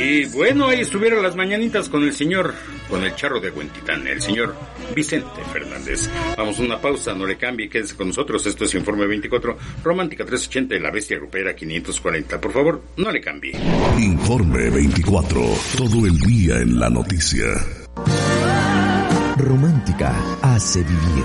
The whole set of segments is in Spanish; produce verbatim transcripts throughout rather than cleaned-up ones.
Y bueno, ahí estuvieron las mañanitas con el señor, con el charro de Huentitán, el señor Vicente Fernández. Vamos a una pausa, no le cambie, quédese con nosotros. Esto es Informe veinticuatro, Romántica trescientos ochenta y La Bestia Grupera quinientos cuarenta. Por favor, no le cambie. Informe veinticuatro, todo el día en la noticia. Romántica hace vivir.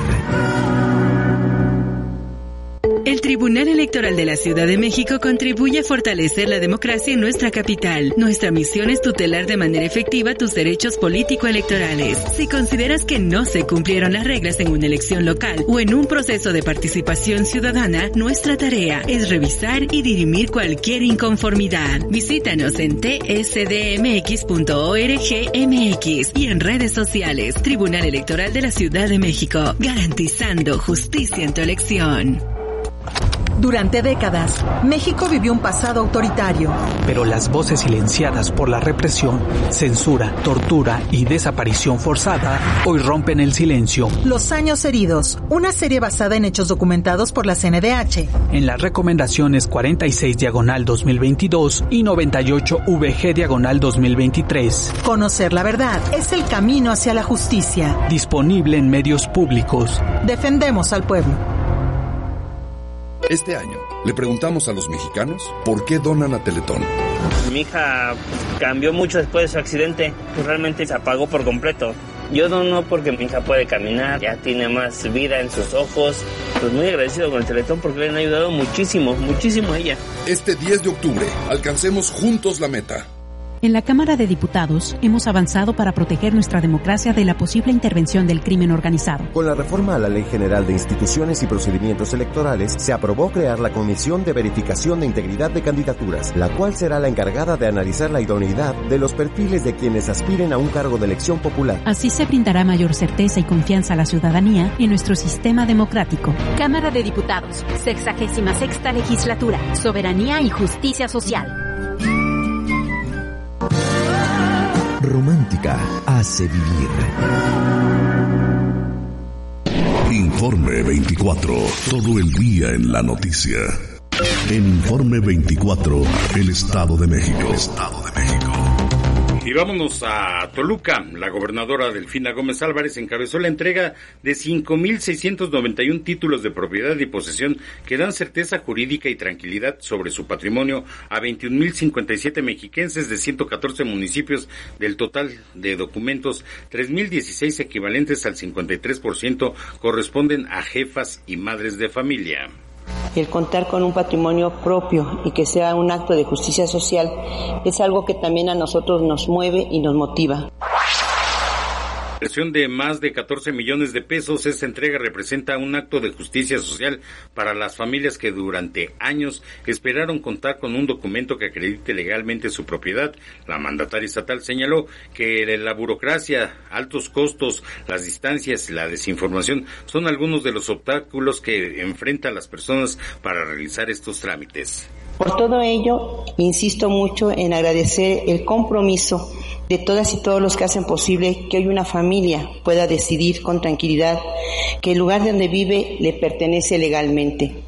El Tribunal Electoral de la Ciudad de México contribuye a fortalecer la democracia en nuestra capital. Nuestra misión es tutelar de manera efectiva tus derechos político-electorales. Si consideras que no se cumplieron las reglas en una elección local o en un proceso de participación ciudadana, nuestra tarea es revisar y dirimir cualquier inconformidad. Visítanos en t s d m x punto org m x y en redes sociales. Tribunal Electoral de la Ciudad de México, garantizando justicia en tu elección. Durante décadas, México vivió un pasado autoritario. Pero las voces silenciadas por la represión, censura, tortura y desaparición forzada hoy rompen el silencio. Los años heridos, una serie basada en hechos documentados por la C N D H. En las recomendaciones cuarenta y seis diagonal dos mil veintidós y noventa y ocho V G diagonal dos mil veintitrés. Conocer la verdad es el camino hacia la justicia. Disponible en medios públicos. Defendemos al pueblo. Este año, le preguntamos a los mexicanos por qué donan a Teletón. Mi hija cambió mucho después de su accidente, pues realmente se apagó por completo. Yo dono porque mi hija puede caminar, ya tiene más vida en sus ojos. Pues muy agradecido con el Teletón porque le han ayudado muchísimo, muchísimo a ella. Este diez de octubre, alcancemos juntos la meta. En la Cámara de Diputados hemos avanzado para proteger nuestra democracia de la posible intervención del crimen organizado. Con la reforma a la Ley General de Instituciones y Procedimientos Electorales, se aprobó crear la Comisión de Verificación de Integridad de Candidaturas, la cual será la encargada de analizar la idoneidad de los perfiles de quienes aspiren a un cargo de elección popular. Así se brindará mayor certeza y confianza a la ciudadanía en nuestro sistema democrático. Cámara de Diputados, sexagésima sexta legislatura, soberanía y justicia social. Romántica hace vivir. Informe veinticuatro, todo el día en la noticia. En Informe veinticuatro, el Estado de México. El Estado de México. Y vámonos a Toluca. La gobernadora Delfina Gómez Álvarez encabezó la entrega de cinco mil seiscientos noventa y uno títulos de propiedad y posesión que dan certeza jurídica y tranquilidad sobre su patrimonio a veintiún mil cincuenta y siete mexiquenses de ciento catorce municipios. Del total de documentos, tres mil dieciséis equivalentes al cincuenta y tres por ciento corresponden a jefas y madres de familia. El contar con un patrimonio propio y que sea un acto de justicia social es algo que también a nosotros nos mueve y nos motiva. La inversión de más de catorce millones de pesos, esta entrega representa un acto de justicia social para las familias que durante años esperaron contar con un documento que acredite legalmente su propiedad. La mandataria estatal señaló que la burocracia, altos costos, las distancias y la desinformación son algunos de los obstáculos que enfrentan las personas para realizar estos trámites. Por todo ello, insisto mucho en agradecer el compromiso de todas y todos los que hacen posible que hoy una familia pueda decidir con tranquilidad que el lugar donde vive le pertenece legalmente.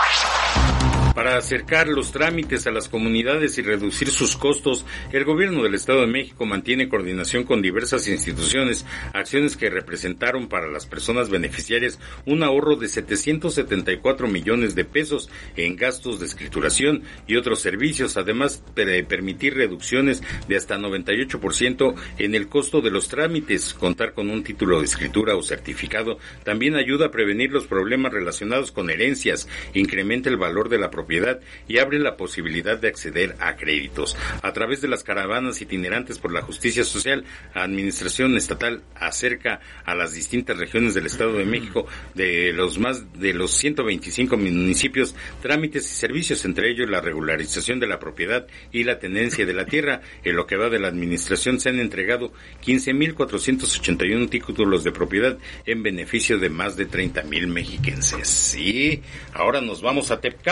Para acercar los trámites a las comunidades y reducir sus costos, el gobierno del Estado de México mantiene coordinación con diversas instituciones, acciones que representaron para las personas beneficiarias un ahorro de setecientos setenta y cuatro millones de pesos en gastos de escrituración y otros servicios, además de permitir reducciones de hasta noventa y ocho por ciento en el costo de los trámites. Contar con un título de escritura o certificado también ayuda a prevenir los problemas relacionados con herencias, incrementa el valor de la propiedad y abre la posibilidad de acceder a créditos. A través de las caravanas itinerantes por la justicia social, la administración estatal acerca a las distintas regiones del Estado de México de los más de los ciento veinticinco municipios trámites y servicios, entre ellos la regularización de la propiedad y la tenencia de la tierra. En lo que va de la administración se han entregado quince mil cuatrocientos ochenta y uno títulos de propiedad en beneficio de más de treinta mil mexiquenses. Y ahora nos vamos a Tepcámac,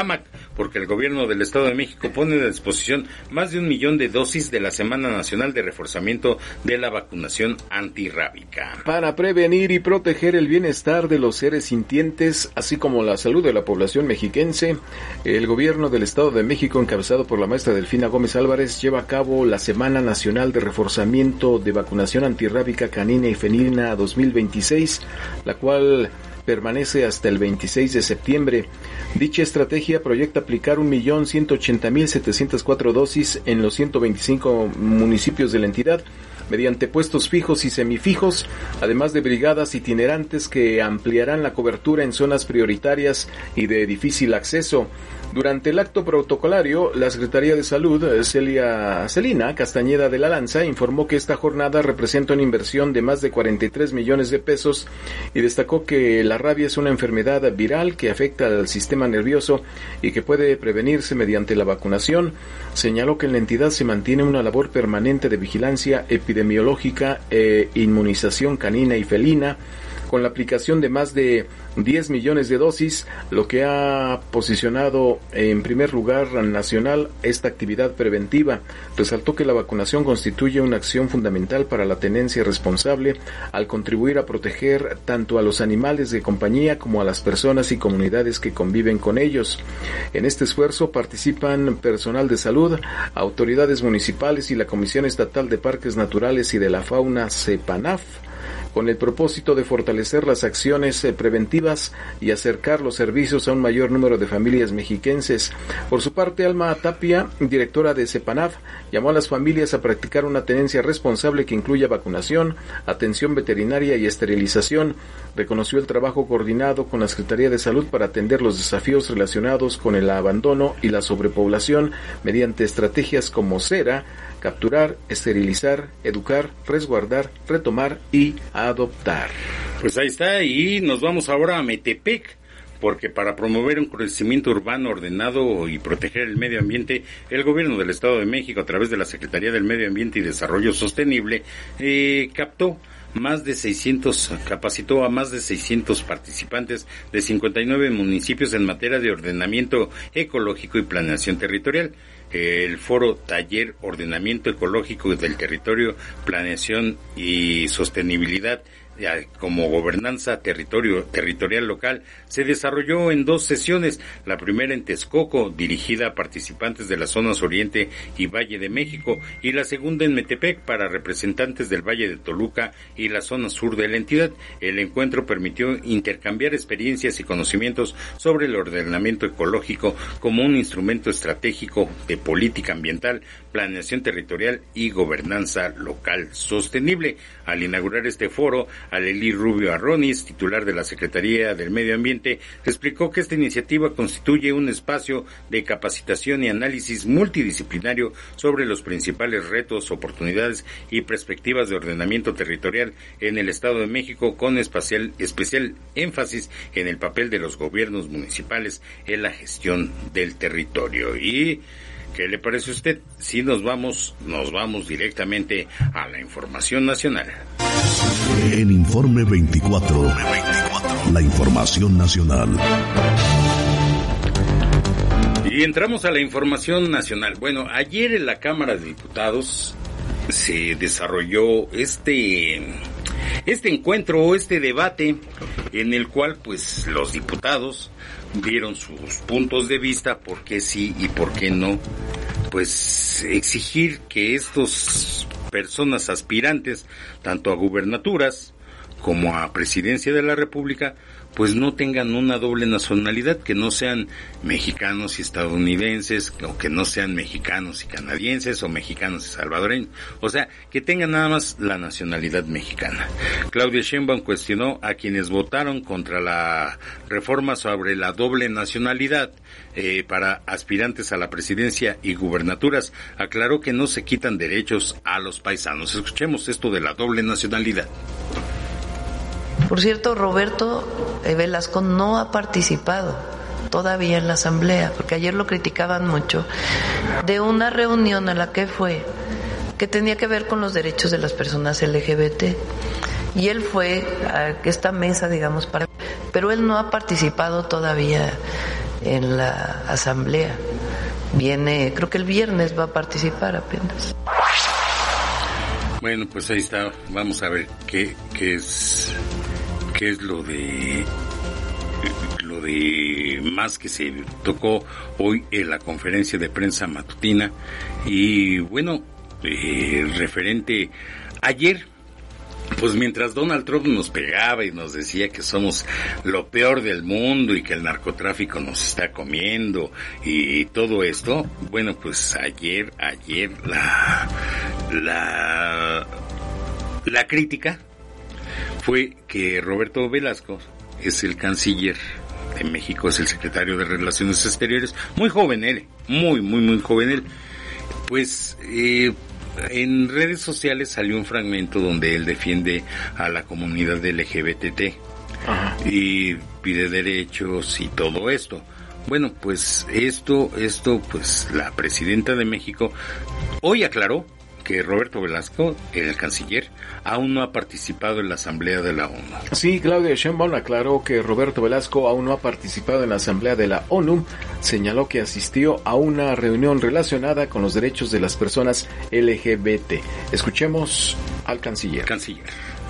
porque el gobierno del Estado de México pone a disposición más de un millón de dosis de la Semana Nacional de Reforzamiento de la Vacunación Antirrábica. Para prevenir y proteger el bienestar de los seres sintientes, así como la salud de la población mexiquense, el gobierno del Estado de México, encabezado por la maestra Delfina Gómez Álvarez, lleva a cabo la Semana Nacional de Reforzamiento de Vacunación Antirrábica Canina y Felina dos mil veintiséis, la cual permanece hasta el veintiséis de septiembre. Dicha estrategia proyecta aplicar un millón ciento ochenta mil setecientas cuatro dosis en los ciento veinticinco municipios de la entidad, mediante puestos fijos y semifijos, además de brigadas itinerantes que ampliarán la cobertura en zonas prioritarias y de difícil acceso. Durante el acto protocolario, la Secretaría de Salud, Celia Celina Castañeda de la Lanza, informó que esta jornada representa una inversión de más de cuarenta y tres millones de pesos y destacó que la rabia es una enfermedad viral que afecta al sistema nervioso y que puede prevenirse mediante la vacunación. Señaló que en la entidad se mantiene una labor permanente de vigilancia epidemiológica e inmunización canina y felina, con la aplicación de más de diez millones de dosis, lo que ha posicionado en primer lugar nacional esta actividad preventiva. Resaltó que la vacunación constituye una acción fundamental para la tenencia responsable al contribuir a proteger tanto a los animales de compañía como a las personas y comunidades que conviven con ellos. En este esfuerzo participan personal de salud, autoridades municipales y la Comisión Estatal de Parques Naturales y de la Fauna CEPANAF, con el propósito de fortalecer las acciones preventivas y acercar los servicios a un mayor número de familias mexiquenses. Por su parte, Alma Tapia, directora de CEPANAF, llamó a las familias a practicar una tenencia responsable que incluya vacunación, atención veterinaria y esterilización. Reconoció el trabajo coordinado con la Secretaría de Salud para atender los desafíos relacionados con el abandono y la sobrepoblación mediante estrategias como CERA, capturar, esterilizar, educar, resguardar, retomar y adoptar. Pues ahí está, y nos vamos ahora a Metepec, porque para promover un crecimiento urbano ordenado y proteger el medio ambiente, el gobierno del Estado de México, a través de la Secretaría del Medio Ambiente y Desarrollo Sostenible, eh, captó más de seiscientos, capacitó a más de seiscientos participantes de cincuenta y nueve municipios en materia de ordenamiento ecológico y planeación territorial. El foro Taller Ordenamiento Ecológico del Territorio, Planeación y Sostenibilidad como Gobernanza territorio, territorial local se desarrolló en dos sesiones, la primera en Texcoco, dirigida a participantes de las zonas Oriente y Valle de México, y la segunda en Metepec para representantes del Valle de Toluca y la zona sur de la entidad. El encuentro permitió intercambiar experiencias y conocimientos sobre el ordenamiento ecológico como un instrumento estratégico de política ambiental, planeación territorial y gobernanza local sostenible. Al inaugurar este foro, Alelí Rubio Arronis, titular de la Secretaría del Medio Ambiente, explicó que esta iniciativa constituye un espacio de capacitación y análisis multidisciplinario sobre los principales retos, oportunidades y perspectivas de ordenamiento territorial en el Estado de México, con especial, especial énfasis en el papel de los gobiernos municipales en la gestión del territorio. Y ¿qué le parece a usted? Si nos vamos, nos vamos directamente a la información nacional. En Informe veinticuatro, la información nacional. Y entramos a la información nacional. Bueno, ayer en la Cámara de Diputados se desarrolló este este encuentro, este debate, en el cual pues los diputados dieron sus puntos de vista, por qué sí y por qué no, pues exigir que estos personas aspirantes, tanto a gubernaturas como a presidencia de la República, pues no tengan una doble nacionalidad, que no sean mexicanos y estadounidenses, o que no sean mexicanos y canadienses, o mexicanos y salvadoreños, o sea, que tengan nada más la nacionalidad mexicana. Claudia Sheinbaum cuestionó a quienes votaron contra la reforma sobre la doble nacionalidad eh, para aspirantes a la presidencia y gubernaturas. Aclaró que no se quitan derechos a los paisanos. Escuchemos esto de la doble nacionalidad. Por cierto, Roberto Velasco no ha participado todavía en la asamblea, porque ayer lo criticaban mucho, de una reunión a la que fue, que tenía que ver con los derechos de las personas L G B T. Y él fue a esta mesa, digamos, para, pero él no ha participado todavía en la asamblea. Viene, creo que el viernes va a participar apenas. Bueno, pues ahí está. Vamos a ver qué, qué es, qué es lo de, lo de más que se tocó hoy en la conferencia de prensa matutina. Y bueno, eh, referente ayer, pues mientras Donald Trump nos pegaba y nos decía que somos lo peor del mundo y que el narcotráfico nos está comiendo y todo esto, bueno, pues ayer, ayer la, la, la crítica fue que Roberto Velasco es el canciller de México, es el secretario de Relaciones Exteriores, muy joven él, muy, muy, muy joven él, pues, eh, en redes sociales salió un fragmento donde él defiende a la comunidad L G B T Ajá. y pide derechos y todo esto. Bueno, pues esto, esto, pues la presidenta de México hoy aclaró que Roberto Velasco, el canciller, aún no ha participado en la Asamblea de la ONU. Sí, Claudia Sheinbaum aclaró que Roberto Velasco aún no ha participado en la Asamblea de la ONU. Señaló que asistió a una reunión relacionada con los derechos de las personas L G B T. Escuchemos al canciller. Canciller.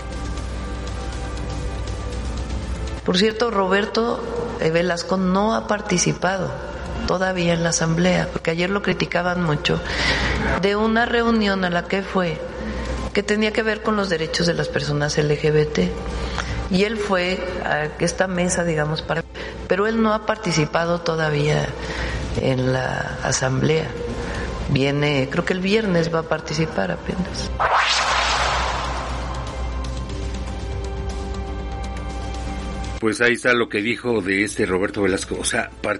Por cierto, Roberto Velasco no ha participado todavía en la asamblea, porque ayer lo criticaban mucho, de una reunión a la que fue, que tenía que ver con los derechos de las personas L G B T. Y él fue a esta mesa, digamos, para, pero él no ha participado todavía en la asamblea. Viene, creo que el viernes va a participar apenas. Pues ahí está lo que dijo de este Roberto Velasco, o sea,